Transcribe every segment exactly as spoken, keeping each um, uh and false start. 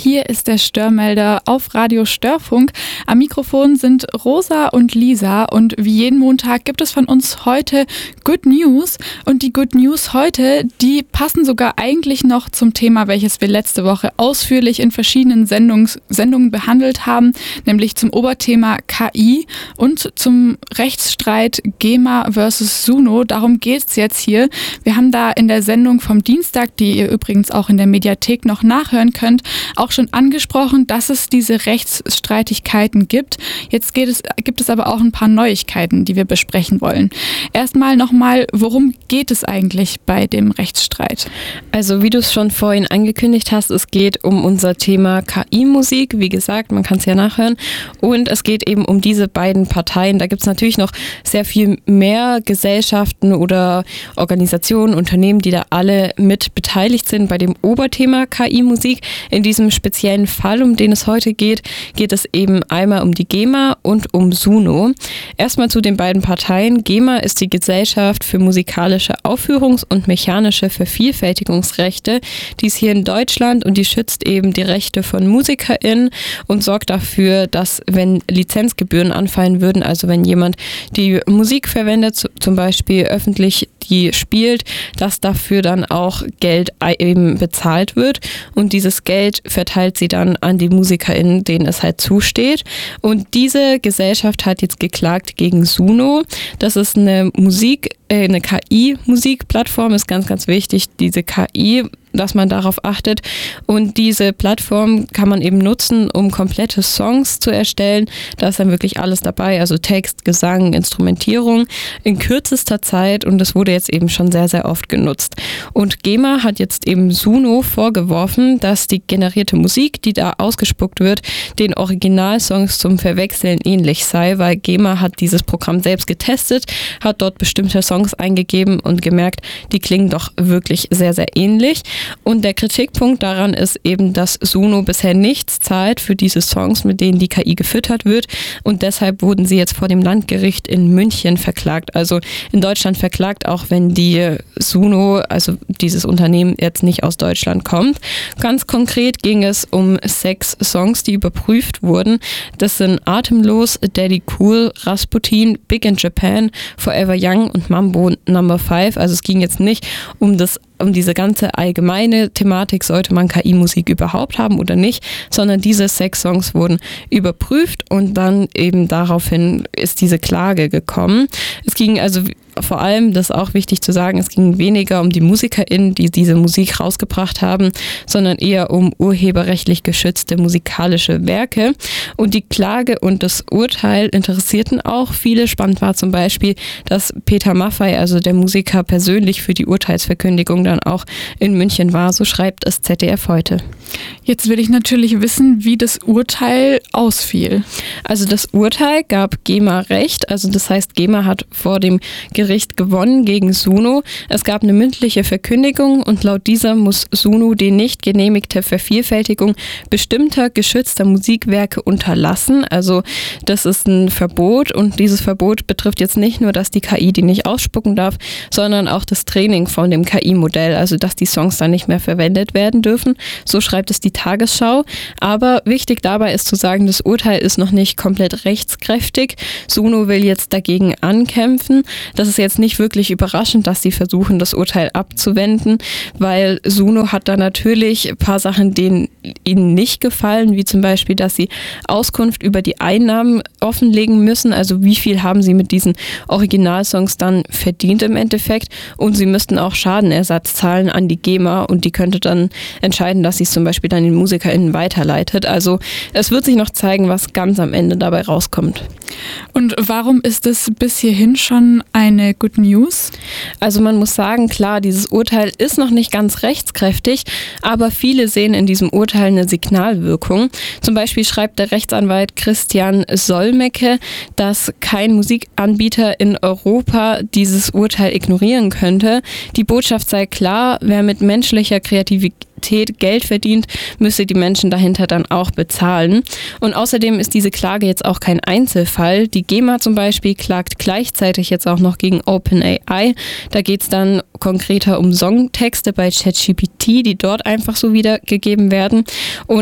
Hier ist der Störmelder auf Radio Störfunk. Am Mikrofon sind Rosa und Lisa und wie jeden Montag gibt es von uns heute Good News. Und die Good News heute, die passen sogar eigentlich noch zum Thema, welches wir letzte Woche ausführlich in verschiedenen Sendungs- Sendungen behandelt haben, nämlich zum Oberthema K I und zum Rechtsstreit GEMA versus Suno. Darum geht es jetzt hier. Wir haben da in der Sendung vom Dienstag, die ihr übrigens auch in der Mediathek noch nachhören könnt, auch schon angesprochen, dass es diese Rechtsstreitigkeiten gibt. Jetzt geht es, gibt es aber auch ein paar Neuigkeiten, die wir besprechen wollen. Erstmal nochmal, worum geht es eigentlich bei dem Rechtsstreit? Also wie du es schon vorhin angekündigt hast, es geht um unser Thema K I-Musik. Wie gesagt, man kann es ja nachhören. Und es geht eben um diese beiden Parteien. Da gibt es natürlich noch sehr viel mehr Gesellschaften oder Organisationen, Unternehmen, die da alle mit beteiligt sind bei dem Oberthema K I-Musik. In diesem speziellen Fall, um den es heute geht, geht es eben einmal um die GEMA und um Suno. Erstmal zu den beiden Parteien. GEMA ist die Gesellschaft für musikalische Aufführungs- und mechanische Vervielfältigungsrechte. Die ist hier in Deutschland und die schützt eben die Rechte von MusikerInnen und sorgt dafür, dass, wenn Lizenzgebühren anfallen würden, also wenn jemand die Musik verwendet, zum Beispiel öffentlich die spielt, dass dafür dann auch Geld eben bezahlt wird und dieses Geld verteilt sie dann an die MusikerInnen, denen es halt zusteht. Und diese Gesellschaft hat jetzt geklagt gegen Suno. Das ist eine Musik, äh, eine K I-Musikplattform, ist ganz, ganz wichtig, diese K I, dass man darauf achtet. Und diese Plattform kann man eben nutzen, um komplette Songs zu erstellen. Da ist dann wirklich alles dabei, also Text, Gesang, Instrumentierung in kürzester Zeit und das wurde jetzt eben schon sehr, sehr oft genutzt. Und GEMA hat jetzt eben Suno vorgeworfen, dass die generierte Musik, die da ausgespuckt wird, den Originalsongs zum Verwechseln ähnlich sei, weil GEMA hat dieses Programm selbst getestet, hat dort bestimmte Songs eingegeben und gemerkt, die klingen doch wirklich sehr, sehr ähnlich. Und der Kritikpunkt daran ist eben, dass Suno bisher nichts zahlt für diese Songs, mit denen die K I gefüttert wird und deshalb wurden sie jetzt vor dem Landgericht in München verklagt. Also in Deutschland verklagt, auch wenn die Suno, also dieses Unternehmen, jetzt nicht aus Deutschland kommt. Ganz konkret ging es um sechs Songs, die überprüft wurden. Das sind Atemlos, Daddy Cool, Rasputin, Big in Japan, Forever Young und Mambo Number Five. Also es ging jetzt nicht um das um diese ganze allgemeine Thematik, sollte man K I-Musik überhaupt haben oder nicht, sondern diese sechs Songs wurden überprüft und dann eben daraufhin ist diese Klage gekommen. Es ging also vor allem, das ist auch wichtig zu sagen, es ging weniger um die MusikerInnen, die diese Musik rausgebracht haben, sondern eher um urheberrechtlich geschützte musikalische Werke. Und die Klage und das Urteil interessierten auch viele. Spannend war zum Beispiel, dass Peter Maffay, also der Musiker, persönlich für die Urteilsverkündigung dann auch in München war. So schreibt es Z D F heute. Jetzt will ich natürlich wissen, wie das Urteil ausfiel. Also das Urteil gab GEMA Recht, also das heißt, GEMA hat vor dem Gericht gewonnen gegen Suno. Es gab eine mündliche Verkündigung und laut dieser muss Suno die nicht genehmigte Vervielfältigung bestimmter geschützter Musikwerke unterlassen. Also das ist ein Verbot und dieses Verbot betrifft jetzt nicht nur, dass die K I die nicht ausspucken darf, sondern auch das Training von dem K I-Modell, also dass die Songs dann nicht mehr verwendet werden dürfen. So schreibt es die Tagesschau. Aber wichtig dabei ist zu sagen, das Urteil ist noch nicht komplett rechtskräftig. Suno will jetzt dagegen ankämpfen. Das ist jetzt nicht wirklich überraschend, dass sie versuchen, das Urteil abzuwenden, weil Suno hat da natürlich ein paar Sachen, denen ihnen nicht gefallen, wie zum Beispiel, dass sie Auskunft über die Einnahmen offenlegen müssen, also wie viel haben sie mit diesen Originalsongs dann verdient im Endeffekt und sie müssten auch Schadenersatz zahlen an die GEMA und die könnte dann entscheiden, dass sie es zum Beispiel dann den MusikerInnen weiterleitet. Also es wird sich noch zeigen, was ganz am Ende dabei rauskommt. Und warum ist es bis hierhin schon eine Good News? Also man muss sagen, klar, dieses Urteil ist noch nicht ganz rechtskräftig, aber viele sehen in diesem Urteil eine Signalwirkung. Zum Beispiel schreibt der Rechtsanwalt Christian Solmecke, dass kein Musikanbieter in Europa dieses Urteil ignorieren könnte. Die Botschaft sei klar, wer mit menschlicher Kreativität Geld verdient, müsse die Menschen dahinter dann auch bezahlen. Und außerdem ist diese Klage jetzt auch kein Einzelfall. Die GEMA zum Beispiel klagt gleichzeitig jetzt auch noch gegen OpenAI. Da geht es dann konkreter um Songtexte bei ChatGPT, die dort einfach so wiedergegeben werden. Und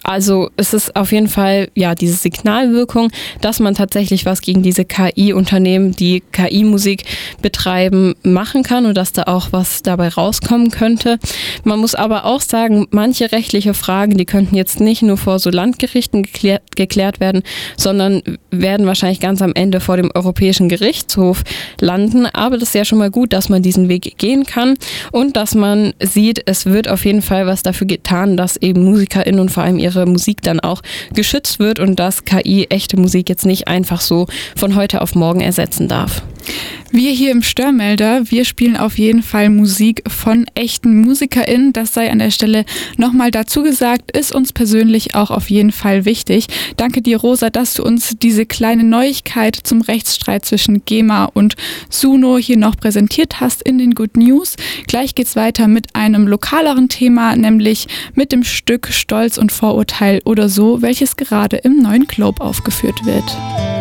Also es ist auf jeden Fall ja diese Signalwirkung, dass man tatsächlich was gegen diese K I-Unternehmen, die K I-Musik betreiben, machen kann und dass da auch was dabei rauskommen könnte. Man muss aber auch sagen, manche rechtliche Fragen, die könnten jetzt nicht nur vor so Landgerichten geklärt, geklärt werden, sondern werden wahrscheinlich ganz am Ende vor dem Europäischen Gerichtshof landen. Aber das ist ja schon mal gut, dass man diesen Weg gehen kann und dass man sieht, es wird auf jeden Fall was dafür getan, dass eben MusikerInnen und vor allem ihre Musik dann auch geschützt wird und dass K I echte Musik jetzt nicht einfach so von heute auf morgen ersetzen darf. Wir hier im Störmelder, wir spielen auf jeden Fall Musik von echten MusikerInnen. Das sei an der Stelle nochmal dazu gesagt, ist uns persönlich auch auf jeden Fall wichtig. Danke dir, Rosa, dass du uns diese kleine Neuigkeit zum Rechtsstreit zwischen GEMA und Suno hier noch präsentiert hast in den Good News. Gleich geht's weiter mit einem lokaleren Thema, nämlich mit dem Stück Stolz und Vorurteil oder so, welches gerade im Neuen Globe aufgeführt wird.